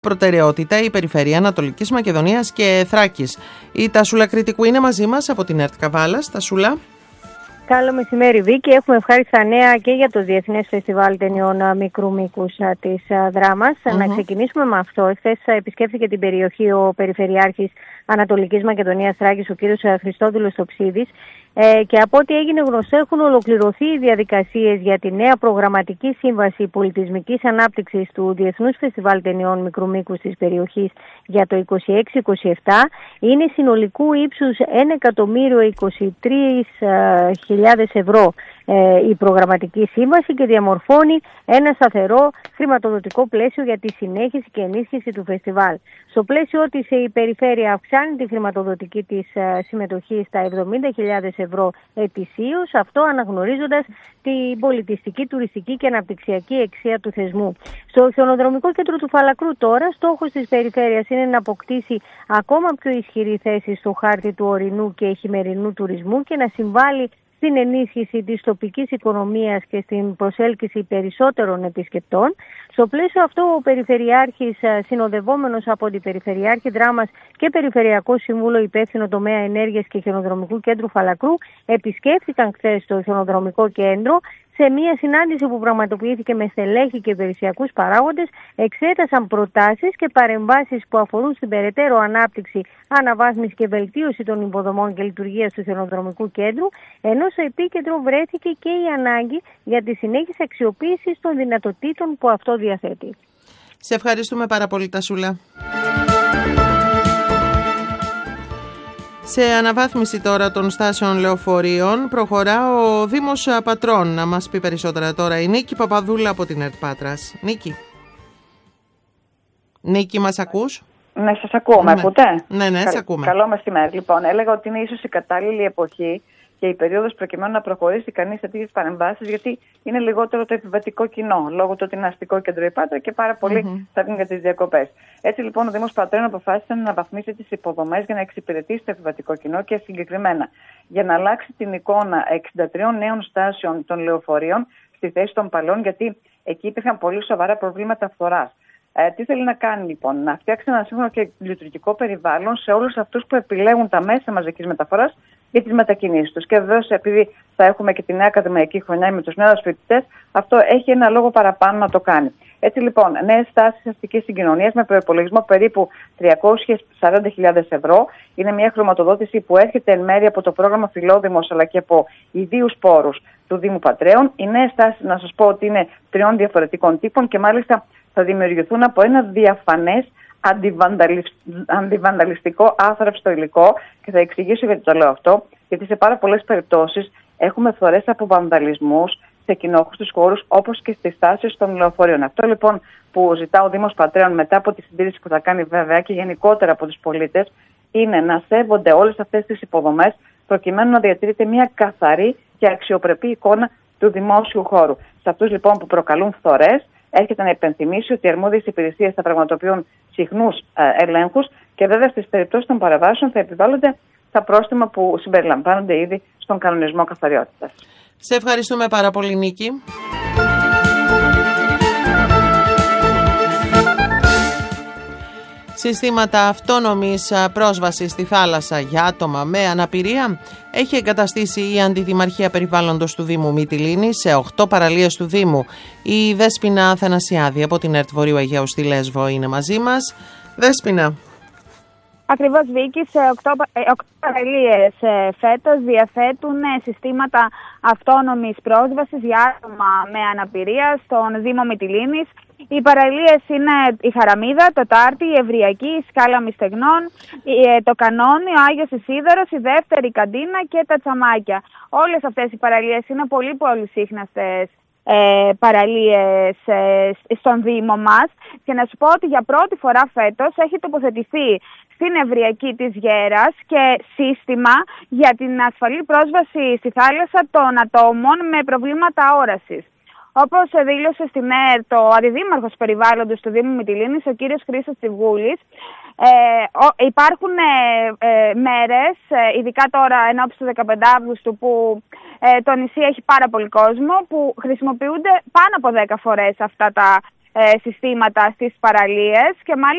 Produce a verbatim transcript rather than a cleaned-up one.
προτεραιότητα η περιφέρεια Ανατολικής Μακεδονίας και Θράκης. Η Τασούλα Κρητικού είναι μαζί μας από την ΕΡΤ Καβάλας. Τασούλα. Καλό μεσημέρι, Βίκη. Έχουμε ευχάριστα νέα και για το Διεθνές Φεστιβάλ Ταινιών Μικρού Μήκους της Δράμας. Mm-hmm. Να ξεκινήσουμε με αυτό. Εχθές επισκέφθηκε την περιοχή ο Περιφερειάρχης Ανατολικής Μακεδονίας Θράκης, ο κύριος Χριστόδουλος Τοψίδης. Ε, και από ό,τι έγινε γνωστό, έχουν ολοκληρωθεί οι διαδικασίες για τη νέα προγραμματική σύμβαση πολιτισμικής ανάπτυξης του Διεθνούς Φεστιβάλ Ταινιών Μικρού Μήκους της περιοχής για το είκοσι έξι είκοσι επτά. Είναι συνολικού ύψους ένα εκατομμύριο είκοσι τρεις χιλιάδες ευρώ ε, η προγραμματική σύμβαση και διαμορφώνει ένα σταθερό χρηματοδοτικό πλαίσιο για τη συνέχιση και ενίσχυση του φεστιβάλ. Στο πλαίσιο της η περιφέρεια αυξάνει τη χρηματοδοτική της ε, συμμετοχή στα εβδομήντα χιλιάδες ευρώ ετησίως, αυτό αναγνωρίζοντας την πολιτιστική, τουριστική και αναπτυξιακή αξία του θεσμού. Στο χιονοδρομικό κέντρο του Φαλακρού τώρα, στόχος της περιφέρειας είναι να αποκτήσει ακόμα πιο ισχυρή θέση στο χάρτη του ορεινού και χειμερινού τουρισμού και να συμβάλλει στην ενίσχυση της τοπικής οικονομίας και στην προσέλκυση περισσότερων επισκεπτών. Στο πλαίσιο αυτό, ο Περιφερειάρχης, συνοδευόμενος από την Περιφερειάρχη Δράμας και Περιφερειακό Σύμβουλο υπεύθυνο τομέα ενέργειας και χιονοδρομικού κέντρου Φαλακρού, επισκέφθηκαν χθες το χιονοδρομικό κέντρο. Σε μια συνάντηση που πραγματοποιήθηκε με στελέχη και υπηρεσιακούς παράγοντες, εξέτασαν προτάσεις και παρεμβάσεις που αφορούν στην περαιτέρω ανάπτυξη, αναβάθμιση και βελτίωση των υποδομών και λειτουργίας του χιονοδρομικού κέντρου, ενώ στο επίκεντρο βρέθηκε και η ανάγκη για τη συνέχιση αξιοποίησης των δυνατοτήτων που αυτό διαθέτει. Σε ευχαριστούμε πάρα πολύ, Τασούλα. Σε αναβάθμιση τώρα των στάσεων λεωφορείων προχωρά ο Δήμος Πατρών. Να μας πει περισσότερα τώρα η Νίκη Παπαδούλα από την ΕΡΤ Πάτρας. Νίκη. Νίκη, μας ακούς? Ναι, σας ακούω. Με ακούτε? Ναι, ναι, Κα... σε ακούμε. Καλό μεσημέρι. Λοιπόν, έλεγα ότι είναι ίσως η κατάλληλη εποχή και η περίοδος προκειμένου να προχωρήσει κανείς σε τέτοιες παρεμβάσεις, γιατί είναι λιγότερο το επιβατικό κοινό, λόγω του ότι είναι αστικό κέντρο η Πάτρα και πάρα πολλοί mm-hmm. θα βγουν για τις διακοπές. Έτσι λοιπόν ο Δήμος Πατρών αποφάσισε να αναβαθμίσει τις υποδομές για να εξυπηρετήσει το επιβατικό κοινό και συγκεκριμένα για να αλλάξει την εικόνα εξήντα τριών νέων στάσεων των λεωφορείων στη θέση των παλαιών, γιατί εκεί υπήρχαν πολύ σοβαρά προβλήματα φθοράς. Ε, τι θέλει να κάνει λοιπόν? Να φτιάξει ένα σύγχρονο και λειτουργικό περιβάλλον σε όλους αυτούς που επιλέγουν τα μέσα μαζικής μεταφοράς για τις μετακινήσεις τους. Και βεβαίως, επειδή θα έχουμε και τη νέα ακαδημαϊκή χρονιά με τους νέους φοιτητές, αυτό έχει ένα λόγο παραπάνω να το κάνει. Έτσι λοιπόν, νέες στάσεις αστικής συγκοινωνίας με προϋπολογισμό περίπου τριακόσιες σαράντα χιλιάδες ευρώ. Είναι μια χρηματοδότηση που έρχεται εν μέρει από το πρόγραμμα Φιλόδημος αλλά και από ιδίους πόρους του Δήμου Πατρέων. Οι νέες στάσεις, να σας πω ότι είναι τριών διαφορετικών τύπων και μάλιστα θα δημιουργηθούν από ένα διαφανές αντιβανταλιστικό άθραυστο υλικό, και θα εξηγήσω γιατί το λέω αυτό, γιατί σε πάρα πολλές περιπτώσεις έχουμε φθορές από βανδαλισμούς σε κοινόχρηστους χώρους όπως και στις στάσεις των λεωφορείων. Αυτό λοιπόν που ζητά ο Δήμος Πατρέων μετά από τη συντήρηση που θα κάνει βέβαια και γενικότερα από τους πολίτες, είναι να σέβονται όλες αυτές τις υποδομές προκειμένου να διατηρείται μια καθαρή και αξιοπρεπή εικόνα του δημόσιου χώρου. Σε αυτούς λοιπόν που προκαλούν φθορές, έρχεται να υπενθυμίσει ότι οι αρμόδιες υπηρεσίες θα πραγματοποιούν συχνούς ε, ελέγχους και βέβαια στις περιπτώσεις των παραβάσεων θα επιβάλλονται τα πρόστιμα που συμπεριλαμβάνονται ήδη στον κανονισμό καθαριότητας. Σε ευχαριστούμε πάρα πολύ, Νίκη. Συστήματα αυτόνομης πρόσβασης στη θάλασσα για άτομα με αναπηρία έχει εγκαταστήσει η Αντιδημαρχία Περιβάλλοντος του Δήμου Μυτιλήνης σε οκτώ παραλίες του Δήμου. Η Δέσποινα Αθανασιάδη από την ΕΡΤ Βορείου Αιγαίου στη Λέσβο είναι μαζί μας. Δέσποινα. Ακριβώς, Βίκη, σε οκτώ παραλίες φέτος διαθέτουν συστήματα αυτόνομης πρόσβασης για άτομα με αναπηρία στον Δήμο Μυτιλήνης. Οι παραλίες είναι η Χαραμίδα, το Τάρτι, η Ευριακή, η Σκάλα Μυστεγνών, το Κανόνι, ο Άγιος Ισίδωρος, η Δεύτερη Καντίνα και τα Τσαμάκια. Όλες αυτές οι παραλίες είναι πολύ πολυσύχναστες ε, παραλίες ε, στον Δήμο μας, και να σου πω ότι για πρώτη φορά φέτος έχει τοποθετηθεί στην Ευριακή της Γέρας και σύστημα για την ασφαλή πρόσβαση στη θάλασσα των ατόμων με προβλήματα όρασης. Όπως δήλωσε στην ΕΡΤ ο Αντιδήμαρχος Περιβάλλοντος του Δήμου Μυτιλήνης, ο κύριος Χρήστος Τσιβούλης, ε, ο, υπάρχουν ε, ε, μέρες, ε, ειδικά τώρα ενώπιση του δεκαπέντε Αυγούστου, που ε, το νησί έχει πάρα πολύ κόσμο, που χρησιμοποιούνται πάνω από δέκα φορές αυτά τα ε, συστήματα στις παραλίες, και μάλιστα